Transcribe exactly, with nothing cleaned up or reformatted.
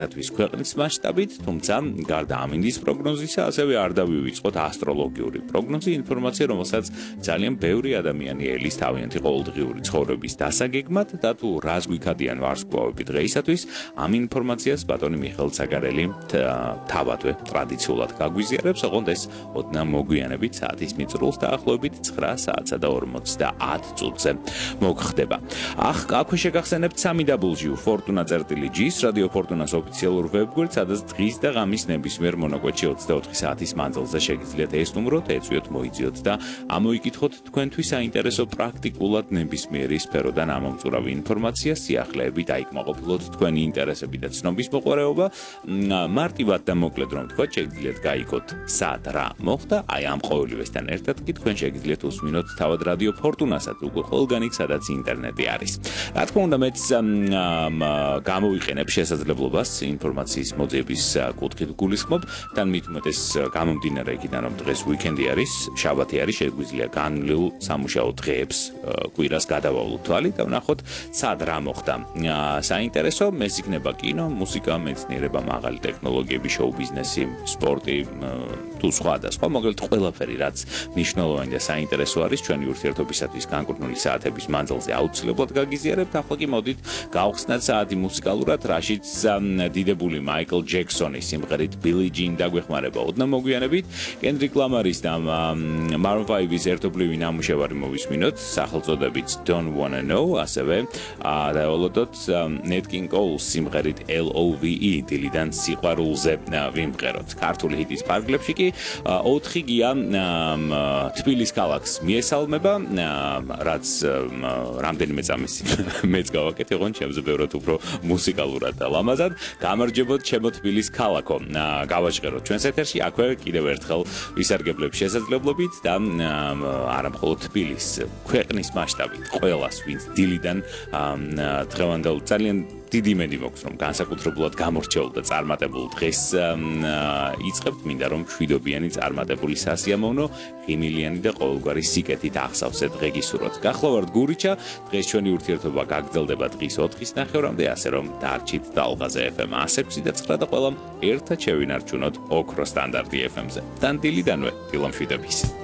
თვის ქვეყნის მასშტაბით, თუმცა გარდა ამინდის პროგნოზისა, ასევე არ დავივიწყოთ ასტროლოგიური პროგნოზი, ინფორმაცია, რომელსაც ძალიან ბევრი ადამიანი ელის თავიანთი ყოველდღიური ცხოვრების დასაგეგმად და თუ რას გვიქადიან ვარსკვლავები დღეისათვის, ამ ინფორმაციას ბატონი მიხეილ ცაგარელი თავადვე ტრადიციულად გაგვიზიარებს, ოღონდ ეს ოდნავ მოგვიანებით საათის მიწურულს დაახლოებით ცხრა საათსა და ორმოცდაათ წუთზე მოგხდება. ახ, აქვე შეგახსენებთ სამი დაბლიუ Fortuna წერტილი G-ს, რადიო Fortuna-ს ოფიციალურ ვებგვერდს, სადაც დღის და ღამის ნებისმიერ მონაკვეთში ოცდაოთხი საათის მანძილზე შეგიძლიათ ესტუმროთ, ეწვიოთ, მოიძიოთ და ამოიკითხოთ თქვენთვის საინტერესო პრაქტიკულად ნებისმიერი სფეროდან ამომწურავი ინფორმაცია, სიახლეები, დაიკმაყოფილოთ თქვენი ინტერესები და ცნობის მოყვარეობა. მარტივად და მოკლედ რომ თქვა, შეგიძლიათ გაიგოთ სად რა მოხდა, აი ამ ყოველივესთან ერთად კი თქვენ შეგიძლიათ უსმინოთ თავად რადიო Fortuna-საც უკვე ყველგან იქ, სადაც ინტერნეტი არის. რა თქმა უნდა, მეც გამოვიყენებ შესაძლებლობას ინფორმაციის მოძიების კუთხით გულისხმობ, თან მით უმეტეს გამომდინარე იქიდან, რომ დღეს უიკენდი არის, შაბათი არის, შეგვიძლია განვლილ სამუშაო დღეებს კვირას გადავავლოთ თვალი და ვნახოთ სად რა მოხდა. საინტერესო, ეს იქნება კინო, მუსიკა, მეცნიერება, მაღალი ტექნოლოგიები, შოუ-ბიზნესი, სპორტი, თუ სხვა და სხვა, მოკლედ ყველაფერი, რაც მნიშვნელოვანი და საინტერესო არის ჩვენი ურთიერთობისათვის განკურნული საათების მანძილზე აუცილებლად გაგიზიარებთ. ახლა კი მოდით გავხსნათ საათი მუსიკალურად, რაშიც დიდებული მაიკლ ჯექსონის სიმღერით Billie Jean დაგვეხმარება ოდნავ მოგვიანებით, კენდრიკ ლამარის და Maroon five-ის ერთობლივი ნამუშევარი მოვისმინოთ, სახელწოდებით Don't Wanna Know, ასევე დაევალოდოთ Nat King Cole-ს სიმღერით L O V E, დილიდან სიყვარულზე ვიმღეროთ. ქართული ჰიტის ფარგლებში კი ოთხი გია თბილის ქალაქს მიესალმება, რაც რამდენიმე წამის მეც გავაკეთე, ოღონდ ჩემზე ბევრად უფრო მუსიკალურად და ლამაზად. გამარჯობოთ ჩემო თბილის ქალაქო. გავაჟღეროთ ჩვენს ეთერში, აქვე კიდევ ერთხელ ვისარგებლებ შესაძლებლობით და არა მხოლოდ თბილის, ქვეყნის მასშტაბით ყველას, ვინც დილიდან დღევანდელ ძალიან დიდი იმედი მაქვს, რომ განსაკუთრებულად გამორჩეულ და წარმატებულ დღეს იწყებთ, მინდა რომ მშვიდობიანი წარმატებული სასიამოვნო, ღიმილიანი და ყოველგვარი სიკეთით აღსავსე დღე გისურვოთ. გახლავართ გურიჩა, დღეს ჩვენი ურთიერთობა გაგრძელდება დღის ოთხის ნახევრამდე, ასე რომ დარჩით ტალღაზე F M one oh seven და ცხრა და ყველამ ერთად შევინარჩუნოთ ოქრო სტანდარტი F M-ზე. თან დილიდანვე, დილამშვიდობის.